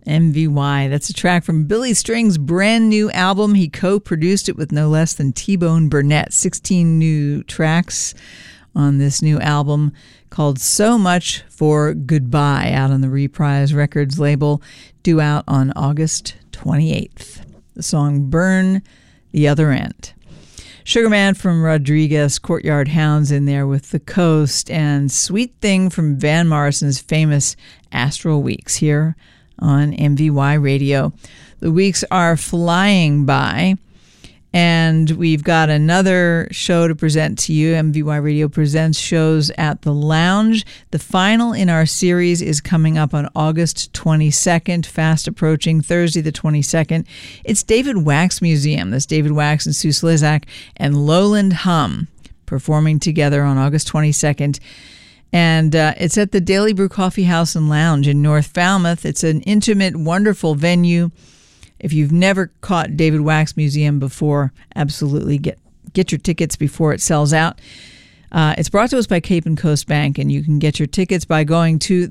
MVY. That's a track from Billy String's brand new album. He co-produced it with no less than T-Bone Burnett. 16 new tracks on this new album called So Much for Goodbye, out on the Reprise Records label, due out on August 28th. The song Burn the Other End. Sugarman from Rodriguez, Courtyard Hounds in there with The Coast, and Sweet Thing from Van Morrison's famous Astral Weeks here on MVY Radio. The weeks are flying by, and we've got another show to present to you. MVY Radio presents shows at the Lounge. The final in our series is coming up on August 22nd, fast approaching, Thursday the 22nd. It's David Wax Museum. That's David Wax and Sue Slizak and Lowland Hum performing together on August 22nd. And it's at the Daily Brew Coffee House and Lounge in North Falmouth. It's an intimate, wonderful venue. If you've never caught David Wax Museum before, absolutely get your tickets before it sells out. It's brought to us by Cape and Coast Bank, and you can get your tickets by going to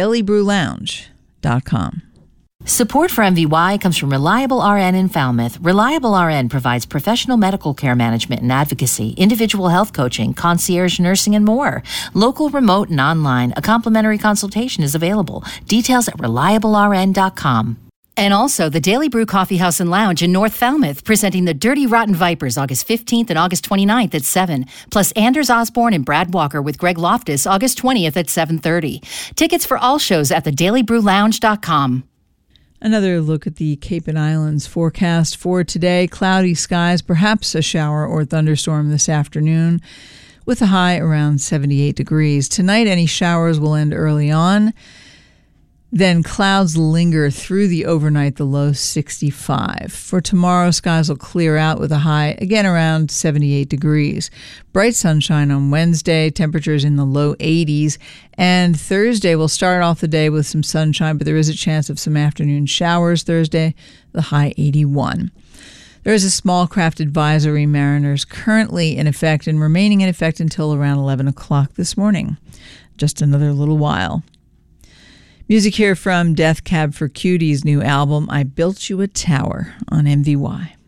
thedailybrewlounge.com. Support for MVY comes from Reliable RN in Falmouth. Reliable RN provides professional medical care management and advocacy, individual health coaching, concierge nursing, and more. Local, remote, and online. A complimentary consultation is available. Details at reliablern.com. And also, the Daily Brew Coffee House and Lounge in North Falmouth, presenting the Dirty Rotten Vipers August 15th and August 29th at 7, plus Anders Osborne and Brad Walker with Greg Loftus August 20th at 7:30. Tickets for all shows at thedailybrewlounge.com. Another look at the Cape and Islands forecast for today. Cloudy skies, perhaps a shower or thunderstorm this afternoon, with a high around 78 degrees. Tonight, any showers will end early on. Then clouds linger through the overnight, the low 65. For tomorrow, skies will clear out with a high, again, around 78 degrees. Bright sunshine on Wednesday, temperatures in the low 80s. And Thursday, we'll start off the day with some sunshine, but there is a chance of some afternoon showers Thursday, the high 81. There is a small craft advisory, mariners, currently in effect and remaining in effect until around 11 o'clock this morning. Just another little while. Music here from Death Cab for Cutie's new album, I Built You a Tower, on MVY.